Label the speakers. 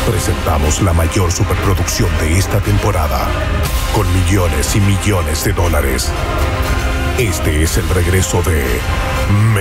Speaker 1: presentamos la mayor superproducción de esta temporada, con millones y millones de dólares. Este es el regreso de